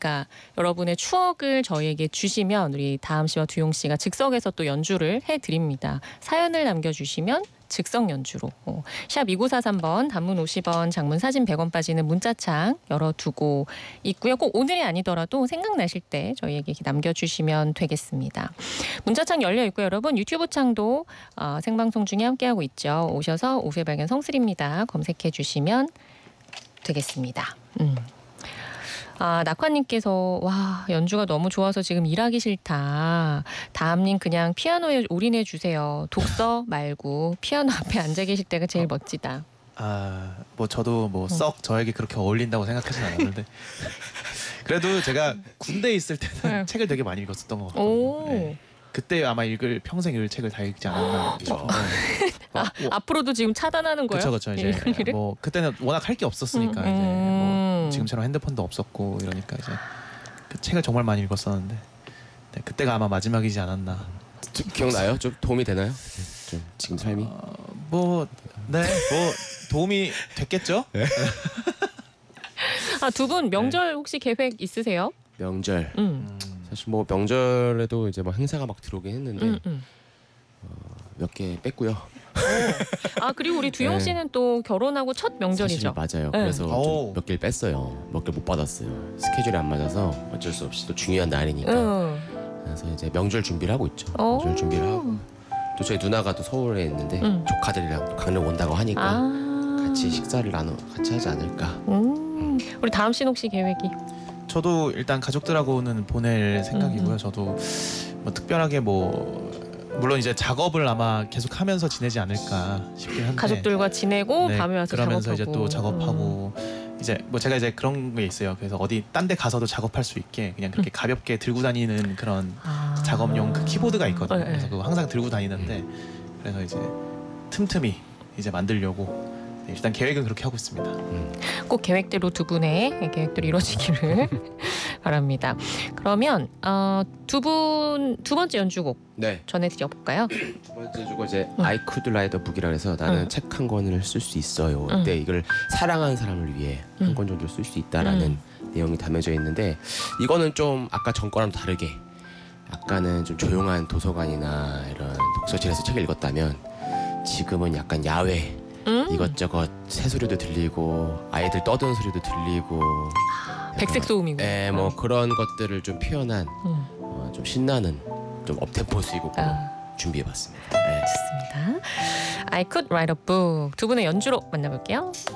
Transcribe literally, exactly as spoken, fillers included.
있습니까? 여러분의 추억을 저희에게 주시면 우리 다음 씨와 두용 씨가 즉석에서 또 연주를 해드립니다. 사연을 남겨주시면 즉석 연주로 어, 샵 이구사삼 번 단문 오십 원 장문 사진 백 원 빠지는 문자창 열어두고 있고요. 꼭 오늘이 아니더라도 생각나실 때 저희에게 남겨주시면 되겠습니다. 문자창 열려 있고요. 여러분 유튜브 창도 어, 생방송 중에 함께하고 있죠. 오셔서 오후의 발견 성슬입니다. 검색해 주시면 되겠습니다. 음. 아, 낙화님께서 와 연주가 너무 좋아서 지금 일하기 싫다. 다음님 그냥 피아노에 올인해 주세요. 독서 말고 피아노 앞에 앉아 계실 때가 제일 멋지다. 아, 뭐 저도 뭐 썩 저에게 그렇게 어울린다고 생각하진 않았는데 그래도 제가 군대에 있을 때는 네. 책을 되게 많이 읽었었던 것 같거든요. 네. 그때 아마 읽을 평생 읽을 책을 다 읽지 않았나 싶어요. 아, 뭐, 앞으로도 지금 차단하는 거예요? 그렇죠, 그렇죠. 이제 뭐 그때는 워낙 할 게 없었으니까 음, 이제 뭐 지금처럼 핸드폰도 없었고 이러니까 이제 그 책을 정말 많이 읽었었는데 네, 그때가 아마 마지막이지 않았나. 기억나요? 좀 도움이 되나요? 좀 지금 삶이? 어, 뭐 네, 뭐 도움이 됐겠죠? 네. 아, 두 분 명절 혹시 계획 있으세요? 명절. 음. 사실 뭐 명절에도 이제 뭐 행사가 막 들어오긴 했는데 음, 음. 어, 몇 개 뺐고요. 아 그리고 우리 두용 씨는 네. 또 결혼하고 첫 명절이죠. 사실 맞아요. 네. 그래서 몇 개를 뺐어요. 몇 개 못 받았어요. 스케줄이 안 맞아서 어쩔 수 없이 또 중요한 날이니까. 음. 그래서 이제 명절 준비를 하고 있죠. 오. 명절 준비를 하고 또 저희 누나가 또 서울에 있는데 음. 조카들이랑 강릉 온다고 하니까 아. 같이 식사를 나눠 같이 하지 않을까. 음. 음. 우리 다음 씨는 혹시 계획이? 저도 일단 가족들하고는 보낼 생각이고요. 음. 저도 뭐 특별하게 뭐 물론 이제 작업을 아마 계속 하면서 지내지 않을까 싶긴 한데 가족들과 지내고 네, 밤에 와서 그러면서 작업하고. 이제 또 작업하고 음. 이제 뭐 제가 이제 그런 게 있어요. 그래서 어디 딴 데 가서도 작업할 수 있게 그냥 그렇게 음. 가볍게 들고 다니는 그런 아. 작업용 그 키보드가 있거든요. 네. 그래서 그거 항상 들고 다니는데 그래서 이제 틈틈이 이제 만들려고 네, 일단 계획은 그렇게 하고 있습니다. 음. 꼭 계획대로 두 분의 계획대로 이루어지기를 바랍니다. 그러면 어, 두 분 두 번째 연주곡 네. 전해드려 볼까요? 두 번째 연주곡 이제 응. I Could Write a Book이라 해서 나는 응. 책 한 권을 쓸 수 있어요. 응. 근데 이걸 사랑하는 사람을 위해 한 권 정도 쓸 수 있다라는 응. 내용이 담겨져 있는데 이거는 좀 아까 전 거랑 다르게 아까는 좀 조용한 도서관이나 이런 독서실에서 책을 읽었다면 지금은 약간 야외 음. 이것저것 새소리도 들리고 아이들 떠드는 소리도 들리고 백색 소음이고 예, 뭐 음. 그런 것들을 좀 표현한 음. 어, 좀 신나는 좀 업템포 수익곡으로 아. 준비해봤습니다. 네. 좋습니다. I Could Write a Book 두 분의 연주로 만나볼게요.